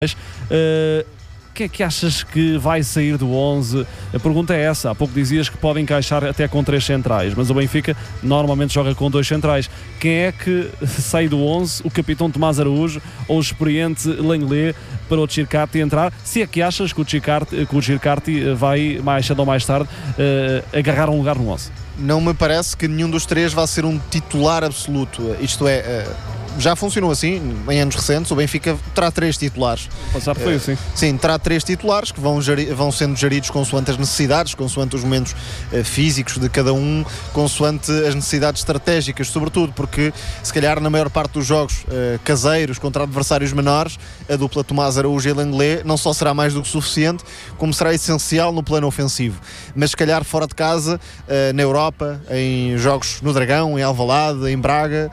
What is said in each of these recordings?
que é que achas que vai sair do 11? A pergunta é essa. Há pouco dizias que pode encaixar até com 3 centrais, mas o Benfica normalmente joga com 2 centrais. Quem é que sai do 11? O capitão Tomás Araújo ou o experiente Lenglet para o Tchirkati entrar? Se é que achas que o Tchirkati vai, mais cedo ou mais tarde, agarrar um lugar no 11? Não me parece que nenhum dos 3 vá ser um titular absoluto. Isto é... já funcionou assim em anos recentes. O Benfica terá 3 titulares. Passado foi assim. Sim, terá 3 titulares que vão sendo geridos consoante as necessidades, consoante os momentos físicos de cada um, consoante as necessidades estratégicas, sobretudo porque se calhar na maior parte dos jogos caseiros contra adversários menores, a dupla Tomás Araújo e Lenglet não só será mais do que suficiente, como será essencial no plano ofensivo. Mas se calhar fora de casa, na Europa, em jogos no Dragão, em Alvalade, em Braga,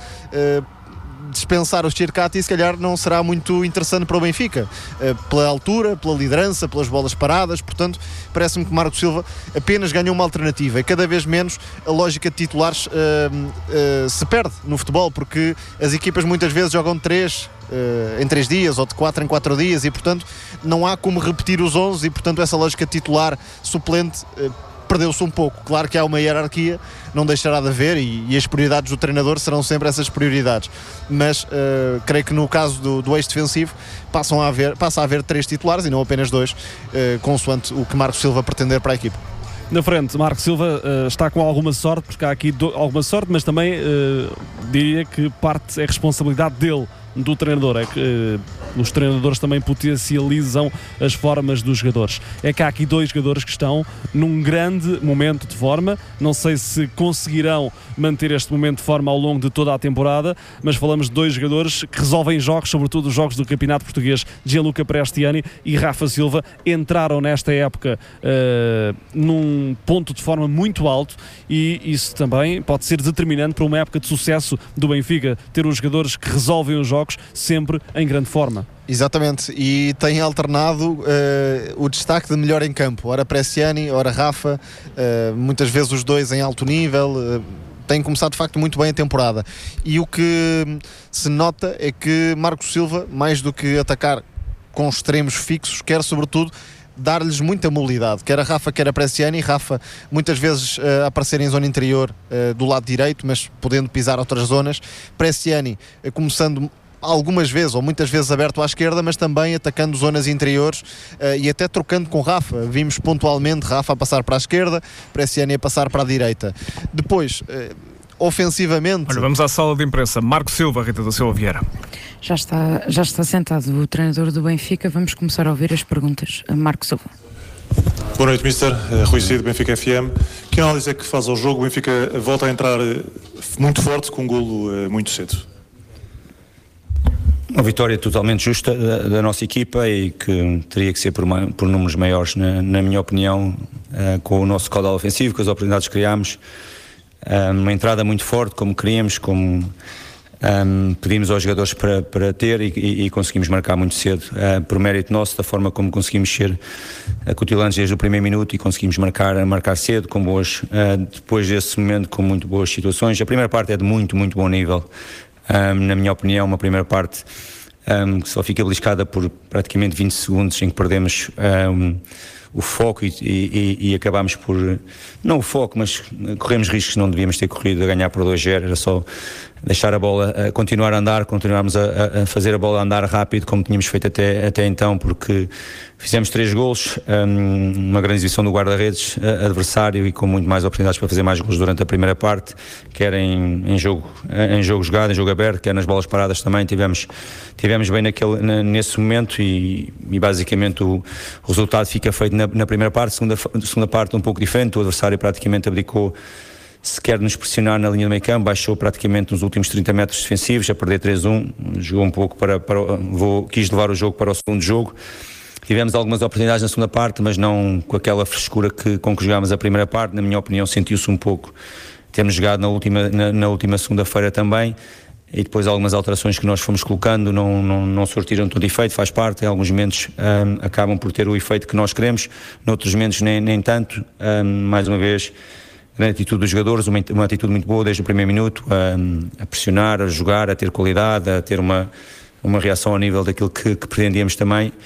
dispensar o Tchirkati se calhar não será muito interessante para o Benfica, pela altura, pela liderança, pelas bolas paradas. Portanto, parece-me que Marco Silva apenas ganhou uma alternativa e cada vez menos a lógica de titulares se perde no futebol, porque as equipas muitas vezes jogam de 3 em 3 dias ou de 4 em 4 dias e portanto não há como repetir os 11 e portanto essa lógica titular suplente perdeu-se um pouco. Claro que há uma hierarquia, não deixará de haver, e as prioridades do treinador serão sempre essas prioridades, mas creio que no caso do eixo defensivo passa a haver 3 titulares e não apenas 2, consoante o que Marco Silva pretender para a equipa. Na frente, Marco Silva está com alguma sorte, porque há aqui alguma sorte, mas também diria que parte é responsabilidade dele, do treinador. É que os treinadores também potencializam as formas dos jogadores. É que há aqui 2 jogadores que estão num grande momento de forma. Não sei se conseguirão manter este momento de forma ao longo de toda a temporada, mas falamos de 2 jogadores que resolvem jogos, sobretudo os jogos do Campeonato Português. Gianluca Prestiani e Rafa Silva entraram nesta época num ponto de forma muito alto, e isso também pode ser determinante para uma época de sucesso do Benfica, ter os jogadores que resolvem os jogos sempre em grande forma. Exatamente, e tem alternado o destaque de melhor em campo, ora Prestiani, ora Rafa, muitas vezes os 2 em alto nível. Tem começado de facto muito bem a temporada, e o que se nota é que Marco Silva, mais do que atacar com extremos fixos, quer sobretudo dar-lhes muita mobilidade, quer a Rafa, quer a Prestiani. Rafa muitas vezes aparecer em zona interior do lado direito, mas podendo pisar outras zonas. Prestiani começando algumas vezes ou muitas vezes aberto à esquerda, mas também atacando zonas interiores e até trocando com Rafa. Vimos pontualmente Rafa a passar para a esquerda, Prestiani a passar para a direita. Depois, ofensivamente... Olha, vamos à sala de imprensa. Marco Silva, Rita da Silva Vieira. Já está sentado o treinador do Benfica. Vamos começar a ouvir as perguntas. Marco Silva. Boa noite, Mister. Rui Cid, Benfica FM. Que análise é que faz ao jogo? O Benfica volta a entrar muito forte com um golo muito cedo. Uma vitória totalmente justa da nossa equipa e que teria que ser por números maiores, na minha opinião, com o nosso caudal ofensivo, com as oportunidades que criámos, uma entrada muito forte, como queríamos, como pedimos aos jogadores para ter e conseguimos marcar muito cedo, por mérito nosso, da forma como conseguimos ser acutilantes desde o primeiro minuto e conseguimos marcar cedo, com boas, depois desse momento com muito boas situações. A primeira parte é de muito, muito bom nível. Na minha opinião, uma primeira parte que só fica beliscada por praticamente 20 segundos, em que perdemos o foco e acabámos por... Não o foco, mas corremos riscos que não devíamos ter corrido, a ganhar por 2-0. Era só deixar a bola continuar a andar, continuarmos a fazer a bola andar rápido, como tínhamos feito até então, porque fizemos 3 golos, uma grande exibição do guarda-redes adversário e com muito mais oportunidades para fazer mais golos durante a primeira parte, quer em jogo jogado, em jogo aberto, quer nas bolas paradas também. Tivemos bem nesse momento e basicamente o resultado fica feito na primeira parte. Segunda parte um pouco diferente, o adversário praticamente abdicou, se quer nos pressionar na linha do meio campo, baixou praticamente nos últimos 30 metros defensivos, a perder 3-1, jogou um pouco quis levar o jogo para o segundo jogo. Tivemos algumas oportunidades na segunda parte, mas não com aquela frescura com que jogámos a primeira parte. Na minha opinião, sentiu-se um pouco. Temos jogado na última segunda-feira também, e depois algumas alterações que nós fomos colocando não surtiram todo efeito, faz parte. Em alguns momentos acabam por ter o efeito que nós queremos, noutros momentos nem tanto. Mais uma vez, grande atitude dos jogadores, uma atitude muito boa desde o primeiro minuto, a pressionar, a jogar, a ter qualidade, a ter uma uma reação ao nível daquilo que pretendíamos também.